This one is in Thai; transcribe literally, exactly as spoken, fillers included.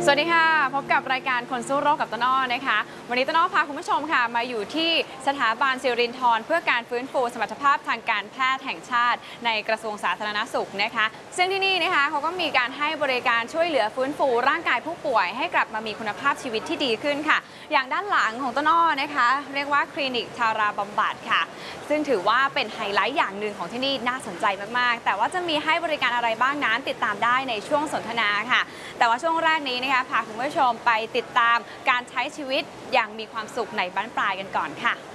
สวัสดีค่ะพบกับรายการคนสู้โรคกับต้นอ้อนะคะวันนี้ต้นอ้อพาคุณผู้ชมค่ะมาอยู่ที่สถาบันสิรินธรเพื่อการฟื้นฟูสมรรถภาพทางการแพทย์แห่งชาติในกระทรวงสาธารณสุขนะคะซึ่งที่นี่นะคะเขาก็มีการให้บริการช่วยเหลือฟื้นฟูร่างกายผู้ป่วยให้กลับมามีคุณภาพชีวิตที่ดีขึ้นค่ะอย่างด้านหลังของต้นอ้อนะคะเรียกว่าคลินิกทาราบำบัดค่ะซึ่งถือว่าเป็นไฮไลท์อย่างหนึ่งของที่นี่น่าสนใจมากๆแต่ว่าจะมีให้บริการอะไรบ้างนั้นติดตามได้ในช่วงสนทนาค่ะแต่ว่าช่วงแรกนี้นะคะพาคุณผู้ชมไปติดตามการใช้ชีวิตอย่างมีความสุขในบ้านปลายกันก่อนค่ะ